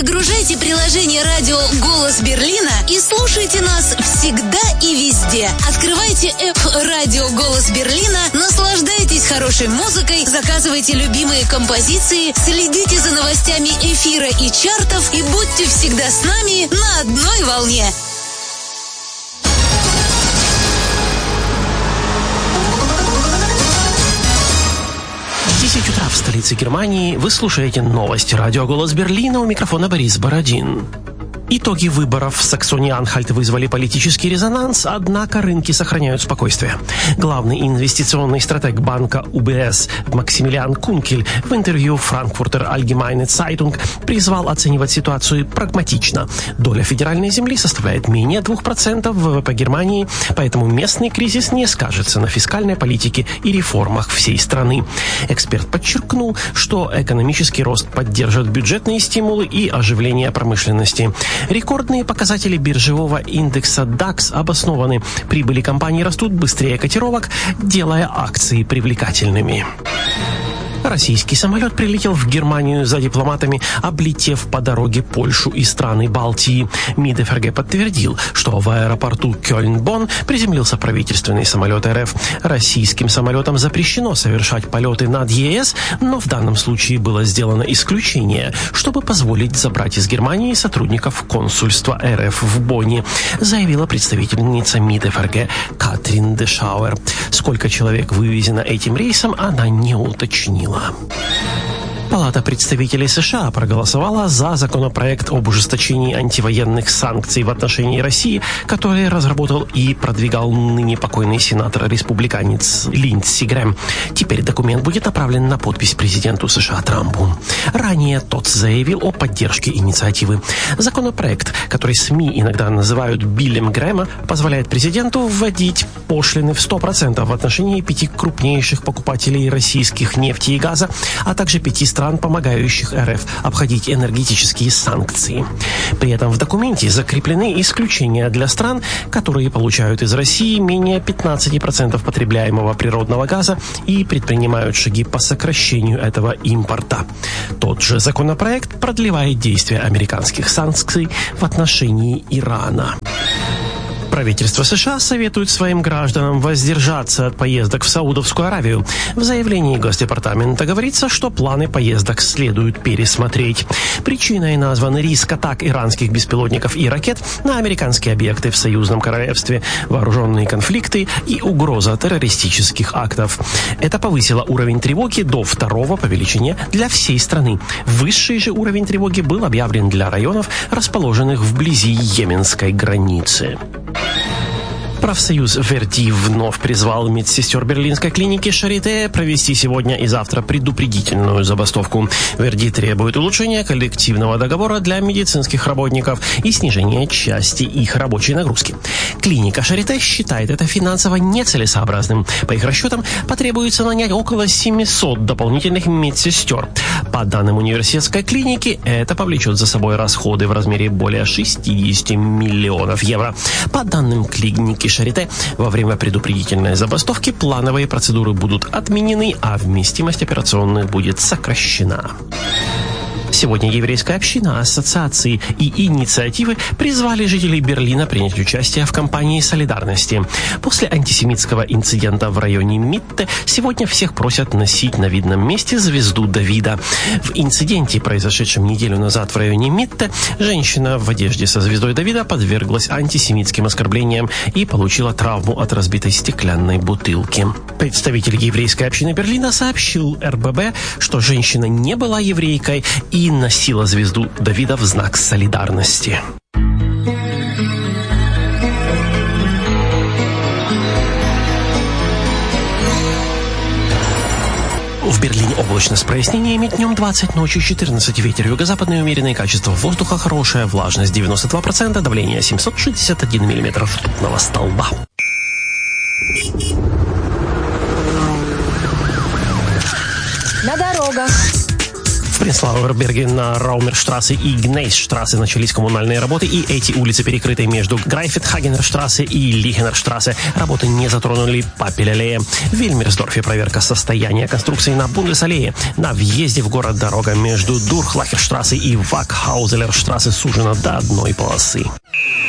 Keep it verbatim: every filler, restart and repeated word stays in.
Загружайте приложение радио «Голос Берлина» и слушайте нас всегда и везде. Открывайте app «Радио Голос Берлина», наслаждайтесь хорошей музыкой, заказывайте любимые композиции, следите за новостями эфира и чартов и будьте всегда с нами на одной волне. десять утра в столице Германии. Вы слушаете новости радио «Голос Берлина», у микрофона Борис Бородин. Итоги выборов в Саксонии-Анхальт вызвали политический резонанс, однако рынки сохраняют спокойствие. Главный инвестиционный стратег банка ю би эс Максимилиан Кункель в интервью Frankfurter Allgemeine Zeitung призвал оценивать ситуацию прагматично. Доля федеральной земли составляет менее двух процентов вэ вэ пэ Германии, поэтому местный кризис не скажется на фискальной политике и реформах всей страны. Эксперт подчеркнул, что экономический рост поддержит бюджетные стимулы и оживление промышленности. Рекордные показатели биржевого индекса дакс обоснованы. Прибыли компаний растут быстрее котировок, делая акции привлекательными. Российский самолет прилетел в Германию за дипломатами, облетев по дороге Польшу и страны Балтии. МИД эф эр гэ подтвердил, что в аэропорту Кёльн-Бонн приземлился правительственный самолет эр эф. Российским самолетам запрещено совершать полеты над е эс, но в данном случае было сделано исключение, чтобы позволить забрать из Германии сотрудников консульства эр эф в Бонне, заявила представительница МИД эф эр гэ Катрин Дешауэр. Сколько человек вывезено этим рейсом, она не уточнила. Палата представителей США проголосовала за законопроект об ужесточении антивоенных санкций в отношении России, который разработал и продвигал ныне покойный сенатор-республиканец Линдси Грэм. Теперь документ будет направлен на подпись президенту США Трампу. Ранее тот заявил о поддержке инициативы. Законопроект, который СМИ иногда называют «Биллем Грэма», позволяет президенту вводить пошлины в сто процентов в отношении пяти крупнейших покупателей российских нефти и газа, а также пяти стран, помогающих эр эф обходить энергетические санкции. При этом в документе закреплены исключения для стран, которые получают из России менее пятнадцать процентов потребляемого природного газа и предпринимают шаги по сокращению этого импорта. Тот же законопроект продлевает действие американских санкций в отношении Ирана. Правительство США советует своим гражданам воздержаться от поездок в Саудовскую Аравию. В заявлении Госдепартамента говорится, что планы поездок следует пересмотреть. Причиной назван риск атак иранских беспилотников и ракет на американские объекты в Союзном Королевстве, вооруженные конфликты и угроза террористических актов. Это повысило уровень тревоги до второго по величине для всей страны. Высший же уровень тревоги был объявлен для районов, расположенных вблизи йеменской границы. Профсоюз Верди вновь призвал медсестер берлинской клиники Шарите провести сегодня и завтра предупредительную забастовку. Верди требует улучшения коллективного договора для медицинских работников и снижения части их рабочей нагрузки. Клиника Шарите считает это финансово нецелесообразным. По их расчетам, потребуется нанять около семисот дополнительных медсестер. По данным университетской клиники, это повлечет за собой расходы в размере более шестидесяти миллионов евро. По данным клиники Шарите, во время предупредительной забастовки плановые процедуры будут отменены, а вместимость операционных будет сокращена. Сегодня еврейская община, ассоциации и инициативы призвали жителей Берлина принять участие в кампании солидарности. После антисемитского инцидента в районе Митте сегодня всех просят носить на видном месте звезду Давида. В инциденте, произошедшем неделю назад в районе Митте, женщина в одежде со звездой Давида подверглась антисемитским оскорблениям и получила травму от разбитой стеклянной бутылки. Представитель еврейской общины Берлина сообщил эр бэ бэ, что женщина не была еврейкой и носила звезду Давида в знак солидарности. В Берлине облачно с прояснениями, днем двадцать, ночью четырнадцать, ветер юго-западный умеренный, качество воздуха хорошее, влажность девяносто два процента, давление семьсот шестьдесят один миллиметр ртутного столба. На дорогах. В Принцлауэрберге на Раумерштрассе и Гнейсштрассе начались коммунальные работы, и эти улицы перекрыты между Грайфетхагенерштрассе и Лихенерштрассе. Работы не затронули Папель-аллея. В Вильмерсдорфе проверка состояния конструкции на Бундес-аллее. На въезде в город дорога между Дурхлахерштрассе и Вакхаузелерштрассе сужена до одной полосы.